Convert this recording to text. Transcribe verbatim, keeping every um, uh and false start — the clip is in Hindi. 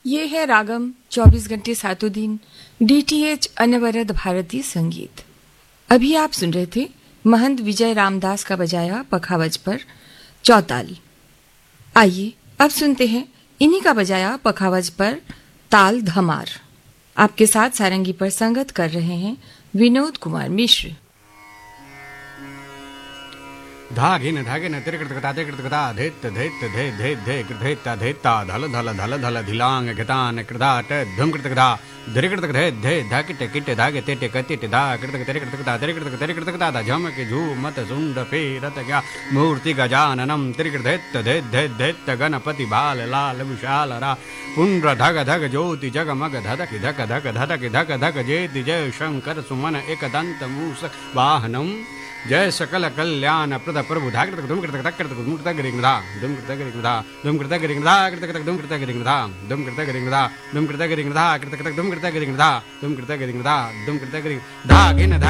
ये है रागम चौबीस घंटे सातों दिन डीटीएच अनवरत भारतीय संगीत। अभी आप सुन रहे थे महंत विजय रामदास का बजाया पखावज पर चौताल। आइए अब सुनते हैं इन्हीं का बजाया पखावज पर ताल धमार। आपके साथ सारंगी पर संगत कर रहे हैं विनोद कुमार मिश्र। धागिन धागिन तिरकृतकता तिरकृतकता धेत धेत धे धे धे कृधेता धेता धल धल धल धल धिलांग घतान कृधाट धुमकृतकता धिरकृतक धे धे धाकिटे किटे धागे तेटे कतिटे धा कृतक तिरकृतकता तिरकृतक तिरकृतकता धा झमके झूमत सुंड फेरत क्या मूर्ति गजाननम तिरकृधेत धे धे धेत गणपति बाल लाल विशाल रा पुंड्र धग धग ज्योति जगमग धधक धक धक धधक धक धक जेति जय शंकर सुमन एक दंत मूस वाहनम जय सकल कल्याण प्रद प्रभु धा कृतक धुम कृतक कृतक धुम कृतक गिरिंगधा धुम कृतक गिरिंगधा धुम कृतक गिरिंगधा कृतक धुम कृतक गिरिंगधा धुम कृतक गिरिंगधा धुम कृतक गिरिंगधा कृतक धुम कृतक गिरिंगधा धुम कृतक गिरिंगधा धुम कृतक गिरिंगधा गिन